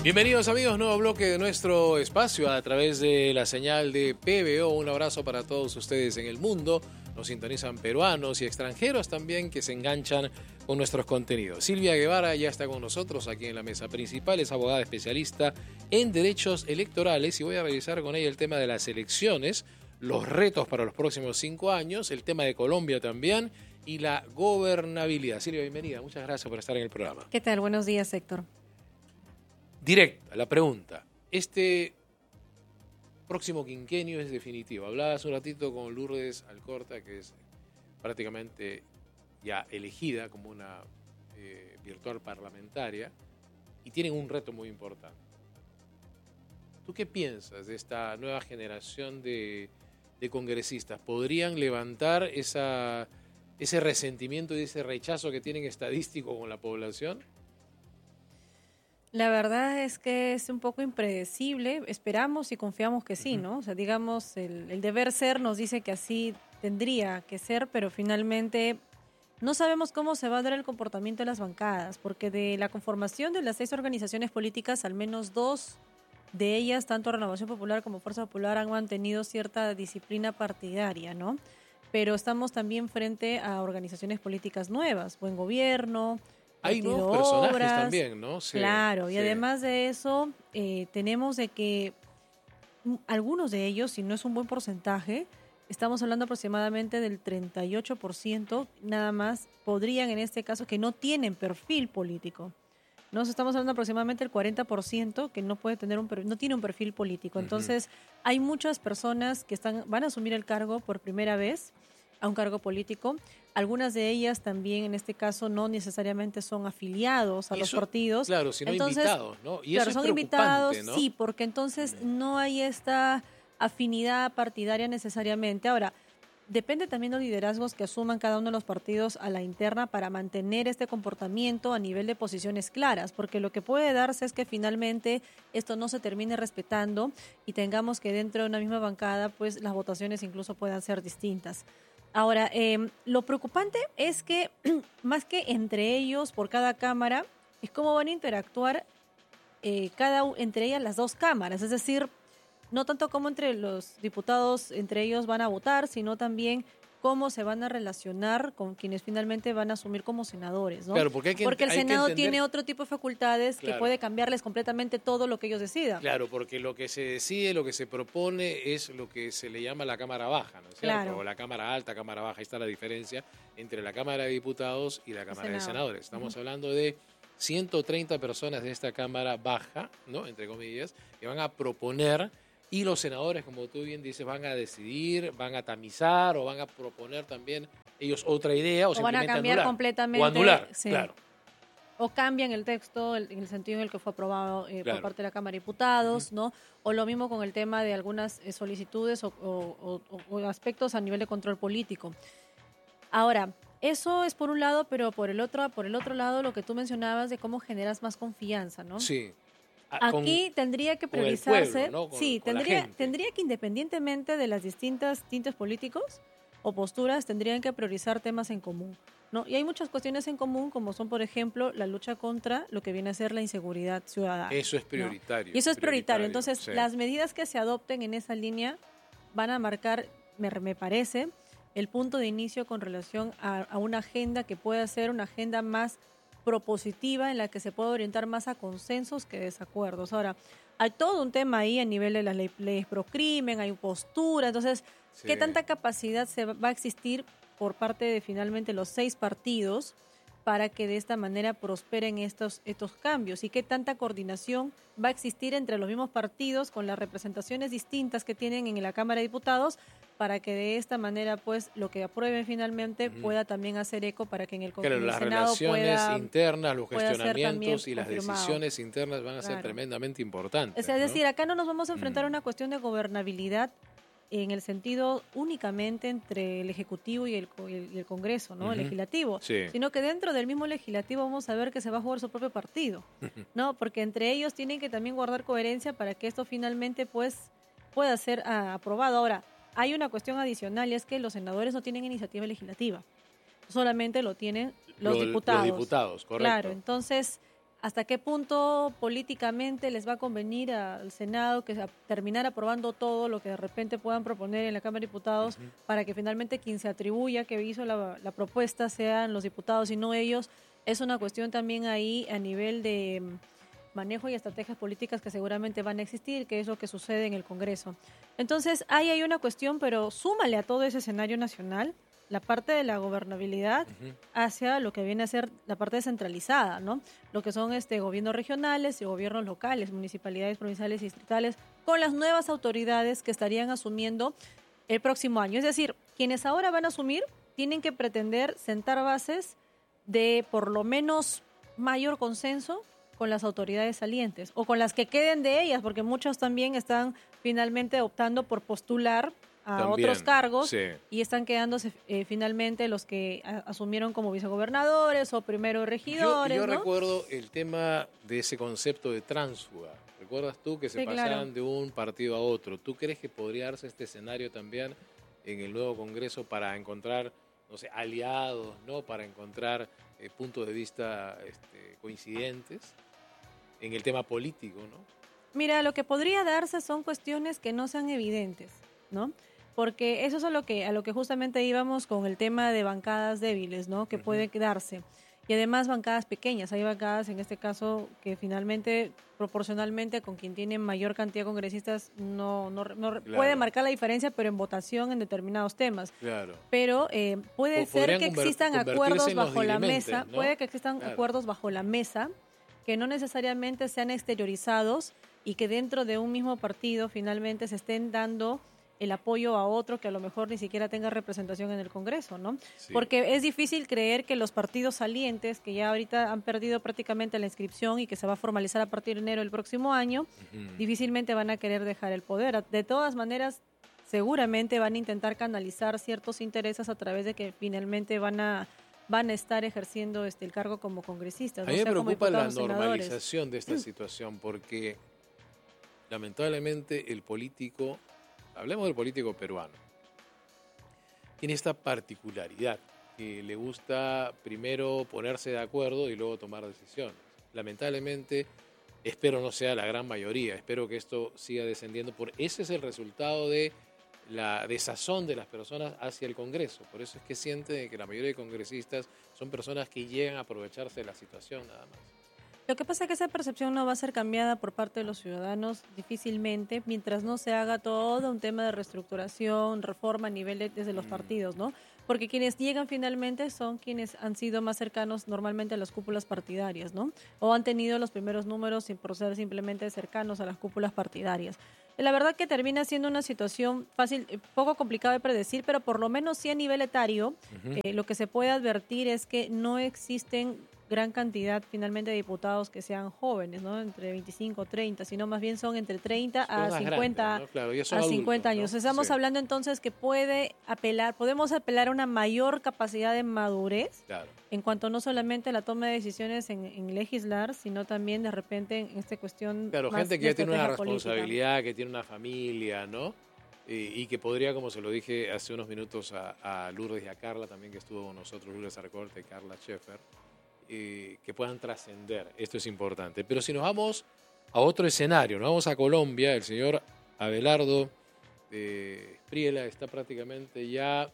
Bienvenidos amigos, nuevo bloque de nuestro espacio a través de la señal de PBO. Un abrazo para todos ustedes en el mundo. Nos sintonizan peruanos y extranjeros también que se enganchan con nuestros contenidos. Silvia Guevara ya está con nosotros aquí en la mesa principal, es abogada especialista en derechos electorales y voy a revisar con ella el tema de las elecciones, los retos para los próximos 5 años, el tema de Colombia también y la gobernabilidad. Silvia, bienvenida, muchas gracias por estar en el programa. ¿Qué tal? Buenos días, Héctor. Directa, la pregunta. Este próximo quinquenio es definitivo. Hablaba hace un ratito con Lourdes Alcorta, que es prácticamente ya elegida como una virtual parlamentaria, y tienen un reto muy importante. ¿Tú qué piensas de esta nueva generación de congresistas? ¿Podrían levantar ese resentimiento y ese rechazo que tienen estadístico con la población? La verdad es que es un poco impredecible. Esperamos y confiamos que sí, ¿no? O sea, digamos, el deber ser nos dice que así tendría que ser, pero finalmente no sabemos cómo se va a dar el comportamiento de las bancadas, porque de la conformación de las 6 organizaciones políticas, al menos 2 de ellas, tanto Renovación Popular como Fuerza Popular, han mantenido cierta disciplina partidaria, ¿no? Pero estamos también frente a organizaciones políticas nuevas, Buen Gobierno. Hay nuevos personajes también, ¿no? Sí, claro, y además de eso, tenemos de que algunos de ellos, si no es un buen porcentaje, estamos hablando aproximadamente del 38%, nada más podrían en este caso que no tienen perfil político. Nos estamos hablando aproximadamente del 40% que no puede tener no tiene un perfil político. Entonces, hay muchas personas que van a asumir el cargo por primera vez, a un cargo político. Algunas de ellas también, en este caso, no necesariamente son afiliados a los partidos. Claro, sino entonces, invitados, ¿no? Y claro, eso son es invitados, ¿no? Sí, porque entonces no hay esta afinidad partidaria necesariamente. Ahora, depende también de los liderazgos que asuman cada uno de los partidos a la interna para mantener este comportamiento a nivel de posiciones claras, porque lo que puede darse es que finalmente esto no se termine respetando y tengamos que dentro de una misma bancada, pues las votaciones incluso puedan ser distintas. Ahora, lo preocupante es que más que entre ellos, por cada cámara, es cómo van a interactuar entre ellas las 2 cámaras. Es decir, no tanto como entre los diputados, entre ellos van a votar, sino también cómo se van a relacionar con quienes finalmente van a asumir como senadores, ¿no? Claro, porque el Senado tiene otro tipo de facultades que puede cambiarles completamente todo lo que ellos decidan. Claro, porque lo que se decide, lo que se propone es lo que se le llama la Cámara Baja, ¿no es cierto? Claro. O la Cámara Alta, Cámara Baja. Ahí está la diferencia entre la Cámara de Diputados y la Cámara de Senadores. Estamos hablando de 130 personas de esta Cámara Baja, ¿no? Entre comillas, que van a proponer. Y los senadores, como tú bien dices, van a decidir, van a tamizar o van a proponer también ellos otra idea o simplemente van a cambiar anular, completamente. O anular, sí. Claro. O cambian el texto en el sentido en el que fue aprobado por parte de la Cámara de Diputados, ¿no? O lo mismo con el tema de algunas solicitudes o aspectos a nivel de control político. Ahora, eso es por un lado, pero por el otro lado lo que tú mencionabas de cómo generas más confianza, ¿no? Sí. Aquí tendría que priorizarse, pueblo, ¿no? Tendría que independientemente de las distintas tintes políticos o posturas, tendrían que priorizar temas en común, ¿no? Y hay muchas cuestiones en común, como son, por ejemplo, la lucha contra lo que viene a ser la inseguridad ciudadana. Eso es prioritario. ¿no? Y eso es prioritario. Entonces, las medidas que se adopten en esa línea van a marcar, me parece, el punto de inicio con relación a una agenda que pueda ser una agenda más propositiva en la que se puede orientar más a consensos que desacuerdos. Ahora, hay todo un tema ahí a nivel de las leyes pro crimen, hay postura, entonces, ¿qué tanta capacidad va a existir por parte de finalmente los 6 partidos para que de esta manera prosperen estos cambios? ¿Y qué tanta coordinación va a existir entre los mismos partidos con las representaciones distintas que tienen en la Cámara de Diputados para que de esta manera, pues, lo que aprueben finalmente pueda también hacer eco para que en el Senado las relaciones internas, los gestionamientos y las confirmado. Decisiones internas van a ser tremendamente importantes. Es decir, acá no nos vamos a enfrentar a una cuestión de gobernabilidad en el sentido únicamente entre el Ejecutivo y el Congreso, ¿no? El Legislativo, sino que dentro del mismo Legislativo vamos a ver que se va a jugar su propio partido, ¿no? Porque entre ellos tienen que también guardar coherencia para que esto finalmente, pues, pueda ser aprobado. Ahora, hay una cuestión adicional y es que los senadores no tienen iniciativa legislativa, solamente lo tienen los diputados. Los diputados, correcto. Claro, entonces hasta qué punto políticamente les va a convenir al Senado que terminar aprobando todo lo que de repente puedan proponer en la Cámara de Diputados para que finalmente quien se atribuya que hizo la propuesta sean los diputados y no ellos. Es una cuestión también ahí a nivel de manejo y estrategias políticas que seguramente van a existir, que es lo que sucede en el Congreso. Entonces, ahí hay una cuestión, pero súmale a todo ese escenario nacional la parte de la gobernabilidad hacia lo que viene a ser la parte descentralizada, ¿no? Lo que son gobiernos regionales y gobiernos locales, municipalidades provinciales y distritales, con las nuevas autoridades que estarían asumiendo el próximo año. Es decir, quienes ahora van a asumir tienen que pretender sentar bases de por lo menos mayor consenso con las autoridades salientes o con las que queden de ellas, porque muchos también están finalmente optando por postular a También, otros cargos sí. y están quedándose finalmente los que asumieron como vicegobernadores o primero regidores, Yo ¿no? recuerdo el tema de ese concepto de tránsfuga. ¿Recuerdas tú que se Sí, pasaban claro. de un partido a otro? ¿Tú crees que podría darse este escenario también en el nuevo Congreso para encontrar, no sé, aliados, ¿no? Para encontrar puntos de vista coincidentes en el tema político, ¿no? Mira, lo que podría darse son cuestiones que no sean evidentes, ¿no? Porque eso es a lo que justamente íbamos con el tema de bancadas débiles, ¿no? Que puede darse. Y además bancadas pequeñas. Hay bancadas, en este caso, que finalmente, proporcionalmente, con quien tiene mayor cantidad de congresistas, no Claro. puede marcar la diferencia, pero en votación en determinados temas. Claro. Pero puede ser Podrían que existan convertirse acuerdos en los bajo la dirimentes, mesa, ¿no? puede que existan Claro. acuerdos bajo la mesa que no necesariamente sean exteriorizados y que dentro de un mismo partido finalmente se estén dando el apoyo a otro que a lo mejor ni siquiera tenga representación en el Congreso, ¿no? Sí. Porque es difícil creer que los partidos salientes, que ya ahorita han perdido prácticamente la inscripción y que se va a formalizar a partir de enero del próximo año, difícilmente van a querer dejar el poder. De todas maneras, seguramente van a intentar canalizar ciertos intereses a través de que finalmente van a estar ejerciendo el cargo como congresistas. A mí me como preocupa la diputados o senadores. normalización de esta situación porque lamentablemente el político, hablemos del político peruano, tiene esta particularidad que le gusta primero ponerse de acuerdo y luego tomar decisiones. Lamentablemente, espero no sea la gran mayoría, espero que esto siga descendiendo, porque ese es el resultado de la desazón de las personas hacia el Congreso. Por eso es que sienten que la mayoría de congresistas son personas que llegan a aprovecharse de la situación nada más. Lo que pasa es que esa percepción no va a ser cambiada por parte de los ciudadanos difícilmente mientras no se haga todo un tema de reestructuración, reforma a nivel desde los partidos, ¿no? Porque quienes llegan finalmente son quienes han sido más cercanos normalmente a las cúpulas partidarias, ¿no? O han tenido los primeros números sin por ser simplemente cercanos a las cúpulas partidarias. La verdad que termina siendo una situación fácil, poco complicada de predecir, pero por lo menos sí a nivel etario, lo que se puede advertir es que no existen gran cantidad finalmente de diputados que sean jóvenes, ¿no? Entre 25 o 30, sino más bien son entre 30 a 50, grandes, ¿no? Claro, ya son a adultos, 50 años. ¿no? Estamos Sí. hablando entonces que podemos apelar a una mayor capacidad de madurez Claro. en cuanto no solamente a la toma de decisiones en legislar, sino también de repente en esta cuestión Claro, más gente que de ya tiene una estrategia política. responsabilidad, que tiene una familia, ¿no? Y que podría, como se lo dije hace unos minutos a Lourdes y a Carla, también que estuvo con nosotros, Lourdes Arcorte y Carla Scheffer, que puedan trascender. Esto es importante. Pero si nos vamos a otro escenario, nos vamos a Colombia, el señor Abelardo Espriella está prácticamente ya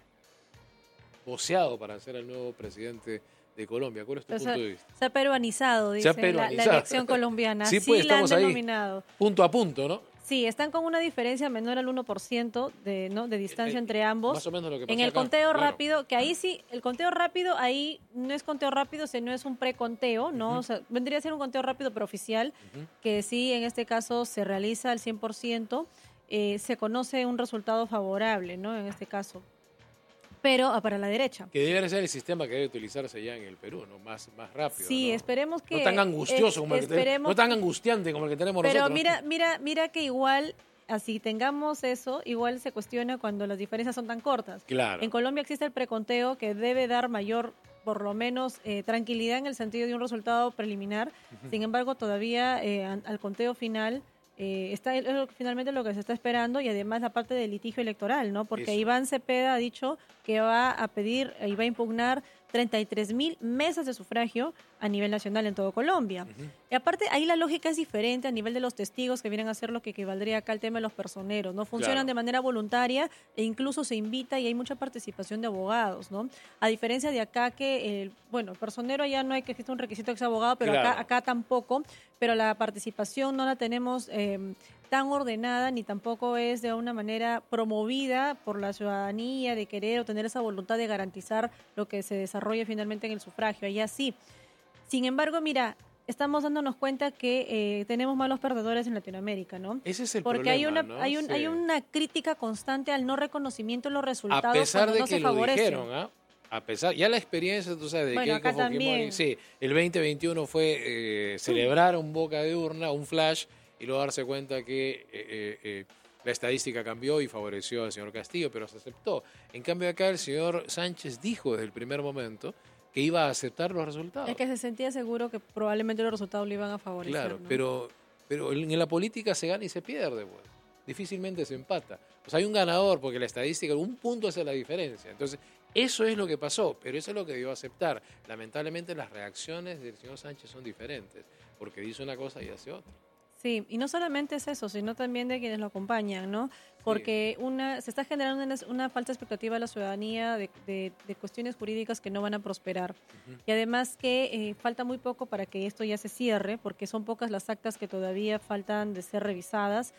voceado para ser el nuevo presidente de Colombia. ¿Cuál es tu punto de vista? Se ha peruanizado, Se ha dice la peruanizado. elección colombiana. Sí, pues, la han estamos ahí. denominado. Punto a punto, ¿no? Sí, están con una diferencia menor al 1% de distancia entre ambos. Más o menos lo que pasó en el acá, conteo claro. rápido, que ahí sí, el conteo rápido ahí no es conteo rápido, sino es un preconteo, ¿no? O sea, vendría a ser un conteo rápido pero oficial, que sí, en este caso se realiza al 100%, se conoce un resultado favorable, ¿no? En este caso. Pero para la derecha. Que debe ser el sistema que debe utilizarse ya en el Perú, ¿no? Más rápido. Sí, ¿no? esperemos que... No tan angustioso como el que tenemos, no tan angustiante como el que tenemos pero nosotros. mira que igual, así tengamos eso, igual se cuestiona cuando las diferencias son tan cortas. Claro. En Colombia existe el preconteo que debe dar mayor, por lo menos, tranquilidad en el sentido de un resultado preliminar. Sin embargo, todavía al conteo final... finalmente lo que se está esperando y además la parte del litigio electoral, ¿no? Porque Eso. Iván Cepeda ha dicho que va a pedir y va a impugnar 33.000 mesas de sufragio a nivel nacional en todo Colombia. Y aparte, ahí la lógica es diferente a nivel de los testigos que vienen a ser lo que equivaldría acá al tema de los personeros, ¿no? Funcionan de manera voluntaria e incluso se invita y hay mucha participación de abogados, ¿no? A diferencia de acá que, el personero ya no hay que exista un requisito que sea abogado, pero acá tampoco, pero la participación no la tenemos tan ordenada ni tampoco es de una manera promovida por la ciudadanía de querer o tener esa voluntad de garantizar lo que se desarrolle finalmente en el sufragio. Allá sí. Sin embargo, mira, estamos dándonos cuenta que tenemos malos perdedores en Latinoamérica, ¿no? Ese es el Porque problema, ¿no? hay una crítica constante al no reconocimiento de los resultados a pesar cuando de no que se lo favorece. dijeron, a pesar, ya la experiencia, tú sabes, de Bueno, Keiko acá Fujimori, también. sí, el 2021 fue celebrar un boca de urna, un flash, y luego darse cuenta que la estadística cambió y favoreció al señor Castillo, pero se aceptó. En cambio acá el señor Sánchez dijo desde el primer momento que iba a aceptar los resultados. Es que se sentía seguro que probablemente los resultados le iban a favorecer. Claro, ¿no? pero en la política se gana y se pierde, pues. Difícilmente se empata. Pues hay un ganador porque la estadística, un punto hace la diferencia. Entonces, eso es lo que pasó, pero eso es lo que debió aceptar. Lamentablemente las reacciones del señor Sánchez son diferentes, porque dice una cosa y hace otra. Sí, y no solamente es eso, sino también de quienes lo acompañan, ¿no? Porque se está generando una falsa expectativa a la ciudadanía de cuestiones jurídicas que no van a prosperar. Y además que falta muy poco para que esto ya se cierre, porque son pocas las actas que todavía faltan de ser revisadas.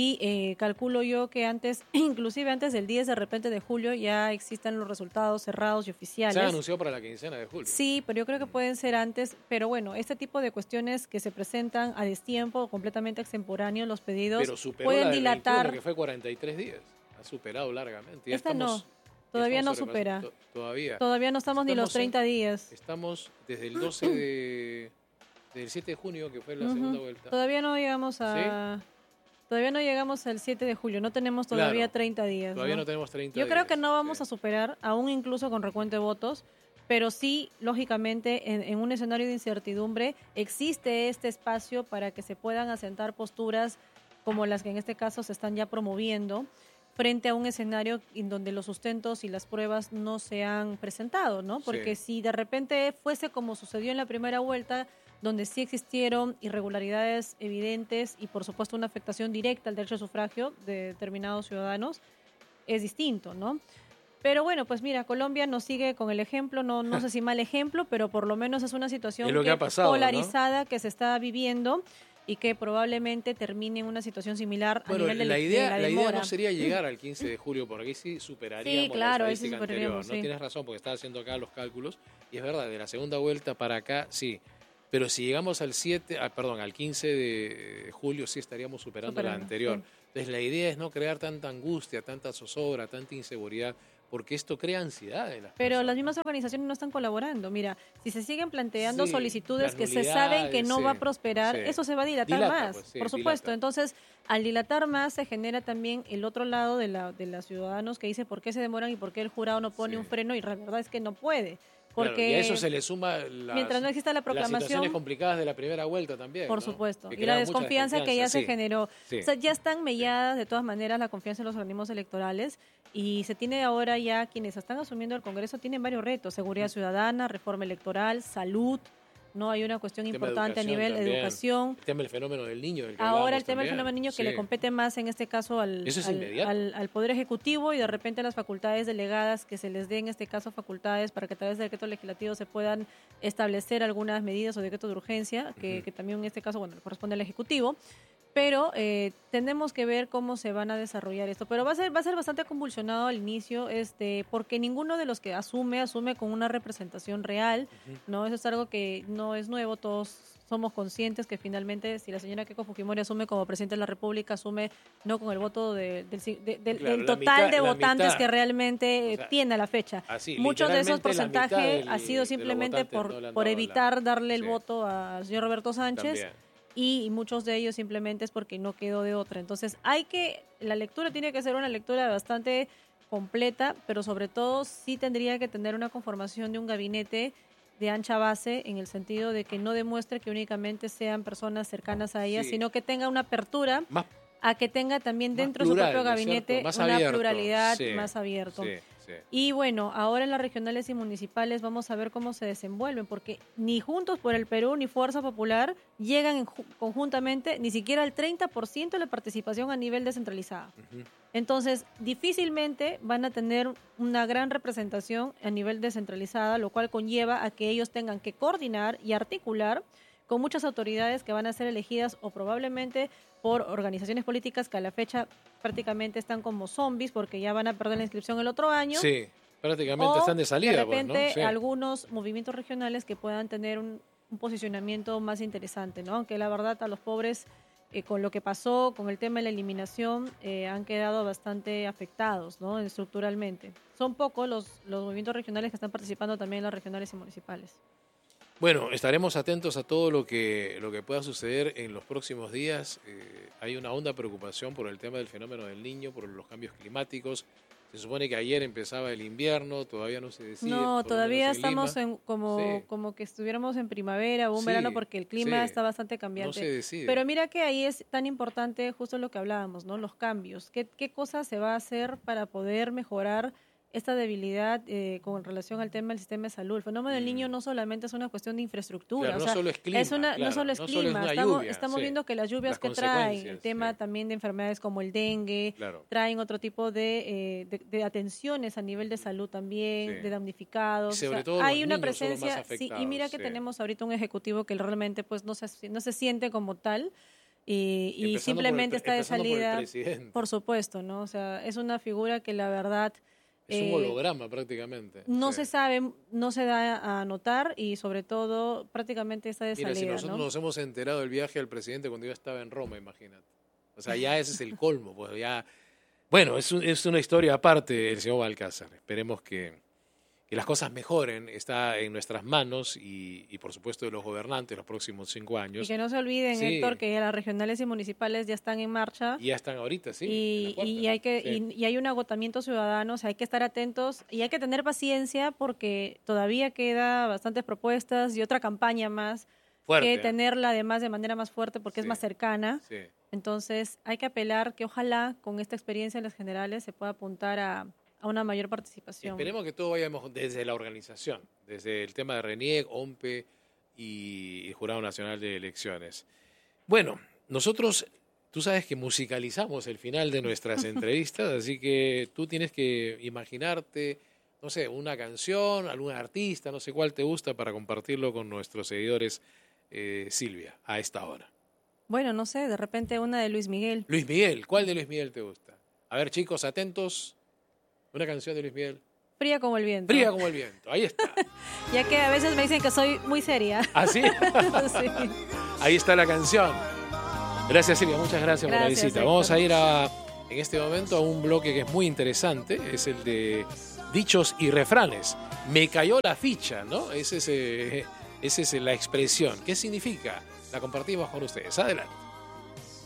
Y calculo yo que inclusive antes del 10 de repente de julio, ya existan los resultados cerrados y oficiales. Se anunció para la quincena de julio. Sí, pero yo creo que pueden ser antes. Pero bueno, este tipo de cuestiones que se presentan a destiempo o completamente extemporáneos, los pedidos pueden dilatar. 21, que fue 43 días. Ha superado largamente. Ya Esta no, todavía no supera. Todavía no estamos ni los 30 días. Estamos desde el 7 de junio, que fue la segunda vuelta. Todavía no llegamos a... ¿Sí? Todavía no llegamos al 7 de julio, no tenemos todavía 30 días. Todavía no tenemos 30 días. Yo creo que no vamos a superar, aún incluso con recuento de votos, pero sí, lógicamente, en un escenario de incertidumbre existe este espacio para que se puedan asentar posturas como las que en este caso se están ya promoviendo frente a un escenario en donde los sustentos y las pruebas no se han presentado, ¿no? Porque si de repente fuese como sucedió en la primera vuelta, donde sí existieron irregularidades evidentes y por supuesto una afectación directa al derecho de sufragio de determinados ciudadanos, es distinto, ¿no? Pero bueno, pues mira, Colombia nos sigue con el ejemplo, no sé si mal ejemplo, pero por lo menos es una situación polarizada, ¿no? Que se está viviendo y que probablemente termine en una situación similar a nivel de la demora. La idea no sería llegar al 15 de julio, porque ahí sí superaríamos la estadística anterior. No tienes razón, porque estaba haciendo acá los cálculos, y es verdad, de la segunda vuelta para acá, sí. Pero si llegamos al 15 de julio, sí estaríamos superando la anterior. Sí. Entonces la idea es no crear tanta angustia, tanta zozobra, tanta inseguridad, porque esto crea ansiedad en las personas. Las mismas organizaciones no están colaborando. Mira, si se siguen planteando solicitudes que se saben que no va a prosperar, eso se va a dilatar más, pues, por supuesto. Entonces, al dilatar más se genera también el otro lado de los ciudadanos que dice por qué se demoran y por qué el jurado no pone un freno, y la verdad es que no puede. Porque y a eso se le suma mientras no exista la proclamación, las situaciones complicadas de la primera vuelta también. Por supuesto. Y la desconfianza que ya se generó. Sí. O sea, ya están melladas de todas maneras la confianza en los organismos electorales, y se tiene ahora ya quienes están asumiendo el Congreso tienen varios retos: seguridad ciudadana, reforma electoral, salud. No hay una cuestión importante a nivel de educación. El tema del fenómeno del niño. Ahora el tema del fenómeno del niño, que le compete más en este caso al Poder Ejecutivo, y de repente las facultades delegadas, que se les dé en este caso facultades para que a través del decreto legislativo se puedan establecer algunas medidas o decretos de urgencia, que también en este caso le corresponde al Ejecutivo. Pero tenemos que ver cómo se van a desarrollar esto. Pero va a ser bastante convulsionado al inicio, porque ninguno de los que asume con una representación real, ¿no? Eso es algo que no es nuevo. Todos somos conscientes que finalmente, si la señora Keiko Fujimori asume como presidente de la República, asume no con el voto del total de votantes que realmente tiene a la fecha. Muchos de esos porcentajes ha sido simplemente por evitar darle el voto al señor Roberto Sánchez. También. Y muchos de ellos simplemente es porque no quedó de otra. Entonces la lectura tiene que ser una lectura bastante completa, pero sobre todo sí tendría que tener una conformación de un gabinete de ancha base, en el sentido de que no demuestre que únicamente sean personas cercanas a ella, sino que tenga una apertura a que tenga también dentro de su propio gabinete una pluralidad más abierto. Sí. Y bueno, ahora en las regionales y municipales vamos a ver cómo se desenvuelven, porque ni Juntos por el Perú ni Fuerza Popular llegan conjuntamente ni siquiera al 30% de la participación a nivel descentralizado. Ujú. Entonces, difícilmente van a tener una gran representación a nivel descentralizada, lo cual conlleva a que ellos tengan que coordinar y articular con muchas autoridades que van a ser elegidas o probablemente por organizaciones políticas que a la fecha prácticamente están como zombies porque ya van a perder la inscripción el otro año. Sí, prácticamente O están de salida. de repente pues, ¿no? Sí. algunos movimientos regionales que puedan tener un posicionamiento más interesante, ¿no? Aunque la verdad a los pobres, con lo que pasó, con el tema de la eliminación, han quedado bastante afectados, ¿no? Estructuralmente. Son pocos los movimientos regionales que están participando también en las regionales y municipales. Bueno, estaremos atentos a todo lo que pueda suceder en los próximos días. Hay una honda preocupación por el tema del fenómeno del Niño, por los cambios climáticos. Se supone que ayer empezaba el invierno, todavía no se decide. No, todavía estamos sí. como que estuviéramos en primavera o un Sí, verano porque el clima sí. está bastante cambiante. No se decide. Pero mira que ahí es tan importante justo lo que hablábamos, ¿no? Los cambios. ¿Qué cosas se va a hacer para poder mejorar esta debilidad con relación al tema del sistema de salud? El fenómeno del niño no solamente es una cuestión de infraestructura, Claro, o no sea, solo es clima, no solo es clima, una estamos lluvia, sí. viendo que las lluvias Las que traen, el consecuencias, tema sí. también de enfermedades como el dengue, Claro. traen otro tipo de atenciones a nivel de salud también, Sí. de damnificados. Y sobre O sea, todo hay los una niños son los más presencia, sí, y afectados, mira que sí. tenemos ahorita un ejecutivo que realmente pues no se siente como tal. Y Empezando simplemente está de empezando por el salida, presidente. por supuesto, ¿no? O sea, es una figura que la verdad Es un holograma prácticamente. no Sí. se sabe, no se da a notar y sobre todo prácticamente está de Mira, salida, si nosotros ¿no? nos hemos enterado del viaje al presidente cuando yo estaba en Roma, imagínate. O sea, ya ese es el colmo. Pues ya. Bueno, es una historia aparte el señor Balcázar. Esperemos que las cosas mejoren. Está en nuestras manos y por supuesto de los gobernantes los próximos 5 Y años. que no se olviden, Sí. Héctor, que las regionales y municipales ya están en marcha. Y ya están ahorita, sí. en la Y puerta. hay que Sí. y hay un agotamiento ciudadano, o sea, hay que estar atentos y hay que tener paciencia porque todavía queda bastantes propuestas y otra campaña más Fuerte, que ¿eh? tenerla además de manera más fuerte porque es Sí. más cercana. Sí. Entonces hay que apelar que ojalá con esta experiencia en las generales se pueda apuntar a una mayor participación. Esperemos que todo vaya mejor desde la organización, desde el tema de RENIEC, OMPE y el Jurado Nacional de Elecciones. Bueno, nosotros, tú sabes que musicalizamos el final de nuestras entrevistas, así que tú tienes que imaginarte, no sé, una canción, algún artista, no sé cuál te gusta para compartirlo con nuestros seguidores, Silvia, a esta hora. Bueno, no sé, de repente una de Luis Miguel. Luis Miguel, ¿cuál de Luis Miguel te gusta? A ver, chicos, atentos. Una canción de Luis Miguel. Fría como el viento. Fría como el viento, ahí está. Ya que a veces me dicen que soy muy seria. ¿Ah, sí? Sí. Ahí está la canción. Gracias, Silvia, muchas gracias por la Gracias, visita. Héctor. Vamos a ir en este momento a un bloque que es muy interesante, es el de dichos y refranes. Me cayó la ficha, ¿no? Esa es la expresión. ¿Qué significa? La compartimos con ustedes. Adelante.